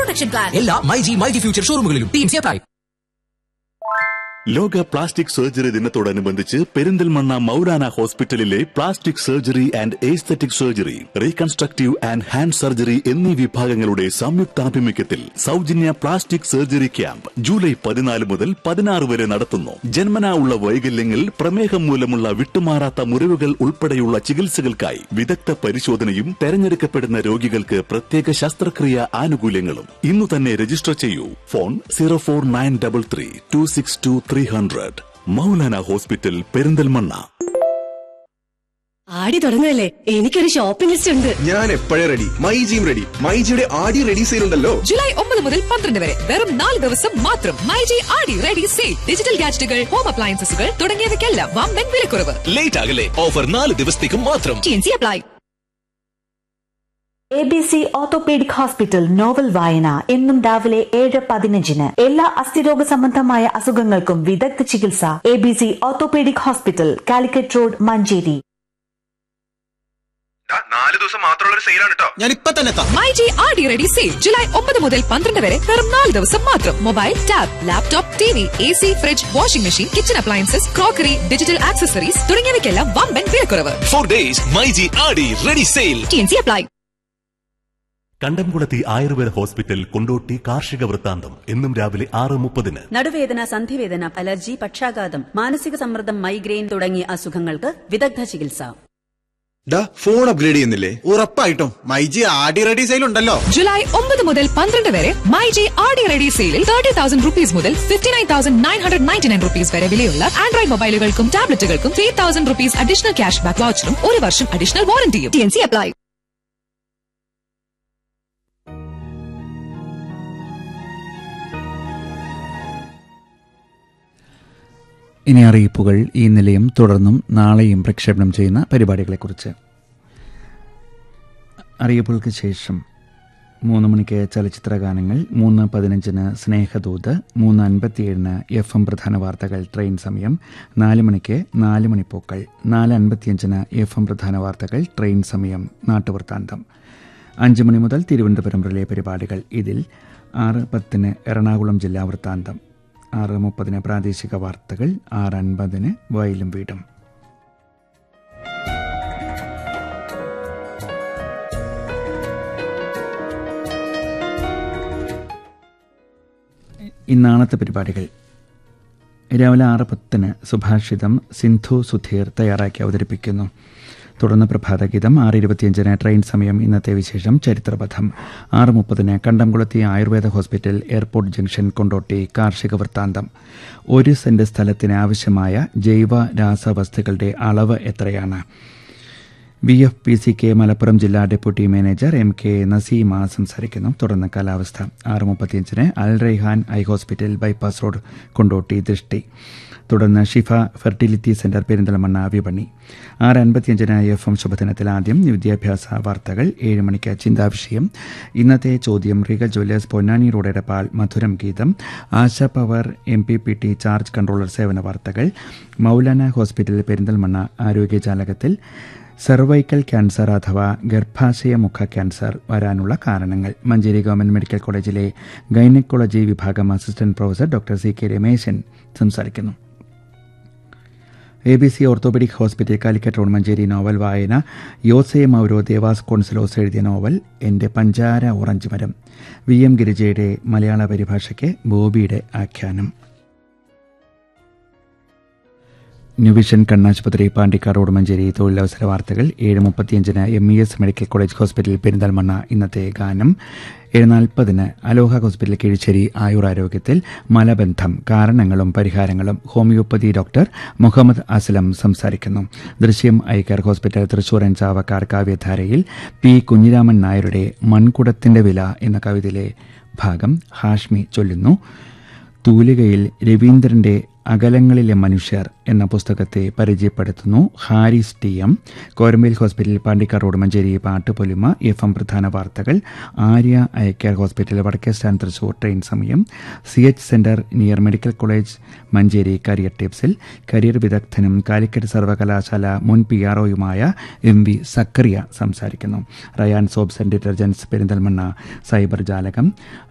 Protection plan. എല്ലാ myG multi future ഷോറൂമുകളിലും teams apply. ലോക plastic surgery ദിനത്തോടനുബന്ധിച്ച് പെരിന്തൽമണ്ണ മൗലാന ഹോസ്പിറ്റലിലെ plastic surgery and aesthetic surgery, reconstructive and hand surgery എന്നീ വിഭാഗങ്ങളുടെ സംയുക്താഭിമുഖ്യത്തിൽ സൗജന്യ പ്ലാസ്റ്റിക് സർജറി ക്യാമ്പ് ജൂലൈ 14 മുതൽ 16 വരെ നടത്തുന്നു. ജന്മനാ ഉള്ള വൈകല്യങ്ങൾ, പ്രമേഹം മൂലമുള്ള വിട്ടുമാറാത്ത മുറിവുകൾ ഉൾപ്പെടെയുള്ള ചികിത്സകൾക്കായി വിദഗ്ധ പരിശോധനയും തെരഞ്ഞെടുക്കപ്പെടുന്ന രോഗികൾക്ക് പ്രത്യേക ശസ്ത്രക്രിയ ആനുകൂല്യങ്ങളും. ഇന്നു തന്നെ രജിസ്റ്റർ ചെയ്യൂ. Phone 04933 262 Maulana hospital, Perinthalmanna. ആടി തുടങ്ങുകയല്ലേ, എനിക്കൊരു ഷോപ്പിംഗ് ലിസ്റ്റ് ഉണ്ട്. ഞാൻ എപ്പോഴേ റെഡി. മൈജിയും റെഡി. മൈജിയുടെ ആടി റെഡി സെയിൽ ഉണ്ടല്ലോ. ജൂലൈ 9 മുതൽ 12 വരെ വെറും 4 ദിവസം മാത്രം. മൈജി ആടി റെഡി സെയിൽ. ഡിജിറ്റൽ ഗാഡ്ജറ്റുകൾ, ഹോം അപ്ലയൻസസുകൾ തുടങ്ങിയവയ്ക്കെല്ലാം വമ്പൻ വിലക്കുറവ്. ലേറ്റ് ആകല്ലേ, ഓഫർ 4 ദിവസത്തേക്കും മാത്രം. TNC apply. ABC orthopaedic hospital novel വായന എന്നും രാവിലെ 7:15. എല്ലാ അസ്ഥിരോഗ സംബന്ധമായ അസുഖങ്ങൾക്കും വിദഗ്ധ ചികിത്സ. ABC orthopaedic hospital, Calicut road, Manjeri. 4 ദിവസം മാത്രമുള്ള സെയിലാണ് കേട്ടോ. ഞാൻ ഇപ്പൊ തന്നെ മൈജി ആടി റെഡി സെയിൽ. ജൂലൈ 9 മുതൽ 12 വരെ വെറും 4 ദിവസം മാത്രം. Mobile, tab, laptop, TV, AC, fridge, washing machine, kitchen appliances, crockery, digital accessories തുടങ്ങിയവയ്ക്കെല്ലാം വമ്പൻ വിലക്കുറവ്. 4 days മൈജി ആടി റെഡി സെയിൽ. TNC apply. കണ്ടംകുളത്തി ആയുർവേദ ഹോസ്പിറ്റൽ, കൊണ്ടോട്ടി കാർഷിക വൃത്താന്തം എന്നും രാവിലെ 6:30. നടുവേദന, സന്ധിവേദന, അലർജി, പക്ഷാഘാതം, മാനസിക സമ്മർദ്ദം, മൈഗ്രെയിൻ തുടങ്ങിയ അസുഖങ്ങൾക്ക് വിദഗ്ധ ചികിത്സ. ഫോൺ അപ്ഗ്രേഡ് ചെയ്യുന്നില്ലേ? ഉറപ്പായിട്ടും മൈജി ആടി റെഡി സെയിൽ ഉണ്ടല്ലോ. ജൂലൈ 9 മുതൽ 12 വരെ മൈജി ആടി റെഡി സെയിലിൽ 30,000 rupees മുതൽ 59,999 rupees വരെ വിലയുള്ള Android മൊബൈലുകൾക്കും ടാബ്ലറ്റുകൾക്കും 3,000 rupees additional cash back വൗച്ചറും 1 വർഷം അഡീഷണൽ വാറന്റിയും. TNC apply. ഇനി അറിയിപ്പുകൾ. ഈ നിലയം തുടർന്നും നാളെയും പ്രക്ഷേപണം ചെയ്യുന്ന പരിപാടികളെക്കുറിച്ച്. അറിയിപ്പുകൾക്ക് ശേഷം 3 മണിക്ക് ചലച്ചിത്ര ഗാനങ്ങൾ, 3:15 സ്നേഹദൂത്, 3:57 FM പ്രധാന വാർത്തകൾ ട്രെയിൻ സമയം, 4 മണിക്ക് 4 മണിപ്പൂക്കൾ, 4:55 FM പ്രധാന വാർത്തകൾ ട്രെയിൻ സമയം നാട്ടുവൃത്താന്തം. 5 മണി മുതൽ തിരുവനന്തപുരം റിലേ പരിപാടികൾ. ഇതിൽ 6:10 എറണാകുളം ജില്ലാ വൃത്താന്തം, 6:30 പ്രാദേശിക വാർത്തകൾ, 6:50 വയലും വീടും. ഇന്നാളത്തെ പരിപാടികൾ. രാവിലെ 6:10 സുഭാഷിതം സിന്ധു സുധീർ തയ്യാറാക്കി അവതരിപ്പിക്കുന്നു. തുടർന്ന് പ്രഭാതഗീതം. 6:25 ട്രെയിൻ സമയം, ഇന്നത്തെ വിശേഷം, ചരിത്രപഥം. 6:30 കണ്ടംകുളത്തി Ayurveda hospital, airport junction, Kondotty കാർഷിക വൃത്താന്തം. 1 സെന്റ് സ്ഥലത്തിന് ആവശ്യമായ ജൈവ രാസവസ്തുക്കളുടെ അളവ് എത്രയാണ്? VFPCK മലപ്പുറം ജില്ലാ ഡെപ്യൂട്ടി മാനേജർ MK നസീമ സംസാരിക്കുന്നു. തുടർന്ന് കാലാവസ്ഥ. 6:35 അൽ Raihan eye hospital, bypass road, Kondotty ദൃഷ്ടി. തുടർന്ന് ഷിഫ ഫെർട്ടിലിറ്റി സെന്റർ, പെരിന്തൽമണ്ണ വിപണി. 6:55 FM ശുഭദിനത്തിൽ ആദ്യം വിദ്യാഭ്യാസ വാർത്തകൾ. 7 മണിക്ക് ചിന്താവിഷയം. ഇന്നത്തെ ചോദ്യം, Regal Jewellers Ponnani road Edappal, മധുരം ഗീതം. ആശ പവർ MPPT ചാർജ് കൺട്രോളർ സേവന വാർത്തകൾ. Maulana hospital, Perinthalmanna ആരോഗ്യജാലകത്തിൽ cervical cancer അഥവാ ഗർഭാശയ മുഖ ക്യാൻസർ വരാനുള്ള കാരണങ്ങൾ. മഞ്ചേരി ഗവൺമെന്റ് മെഡിക്കൽ കോളേജിലെ ഗൈനക്കോളജി വിഭാഗം assistant professor doctor CK Rameshan സംസാരിക്കുന്നു. ABC orthopaedic hospital, Calicut road, Manjeri novel വായന. യോസെ മൗരോ ദേവാസ് കോൺസലോസ് എഴുതിയ നോവൽ എൻ്റെ പഞ്ചാര ഓറഞ്ച് മരം. VM ഗിരിജയുടെ മലയാള പരിഭാഷയ്ക്ക് ബോബിയുടെ ആഖ്യാനം. ന്യൂവിഷൻ കണ്ണാശുപത്രി, പാണ്ടിക്കാട് റോഡ്, മഞ്ചേരി തൊഴിലവസര വാർത്തകൾ. 7:35 MES medical college hospital, Perinthalmanna ഇന്നത്തെ ഗാനം. 7:40 അലോഹ ഹോസ്പിറ്റൽ, കീഴ്ശ്ശേരി ആയുരാരോഗ്യത്തിൽ മലബന്ധം, കാരണങ്ങളും പരിഹാരങ്ങളും. ഹോമിയോപ്പതി ഡോക്ടർ മുഹമ്മദ് അസ്ലം സംസാരിക്കുന്നു. ദൃശ്യം eye care hospital, Thrissur ചാവക്കാർ കാവ്യധാരയിൽ P Kunhiraman നായരുടെ മൺകുടത്തിന്റെ വില എന്ന കവിതയിലെ ഭാഗം ഹാഷ്മി ചൊല്ലുന്നു. തൂലികയിൽ രവീന്ദ്രന്റെ അകലങ്ങളിലെ മനുഷ്യർ എന്ന പുസ്തകത്തെ പരിചയപ്പെടുത്തുന്നു Haris TM. Korambel hospital, Pandikkad road, Manjeri Pattupolima. FM പ്രധാന വാർത്തകൾ. ആര്യ ഐ കെയർ ഹോസ്പിറ്റൽ, വടക്കേ സ്റ്റാൻഡ്, തൃശൂർ ട്രെയിൻ സമയം. CH centre near medical college, Manjeri career ടിപ്സിൽ career വിദഗ്ധനും Calicut സർവകലാശാല മുൻ PROയുമായ MV സക്കറിയ സംസാരിക്കുന്നു. Ryan soaps and detergents, Perinthalmanna cyber ജാലകം.